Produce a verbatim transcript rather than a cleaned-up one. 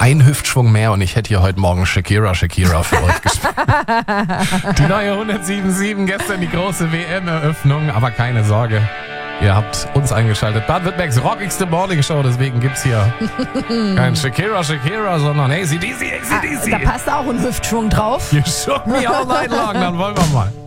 ein Hüftschwung mehr und ich hätte hier heute Morgen Shakira, Shakira für euch gespielt. Die neue hundertsieben Komma sieben, gestern die große W M-Eröffnung, aber keine Sorge. Ihr habt uns eingeschaltet. Baden-Württembergs rockigste Morning Show, deswegen gibt's hier kein Shakira, Shakira, sondern A C D C, A C D C. Ah, da passt auch ein Hüftschwung drauf. You shook me all night long, dann wollen wir mal.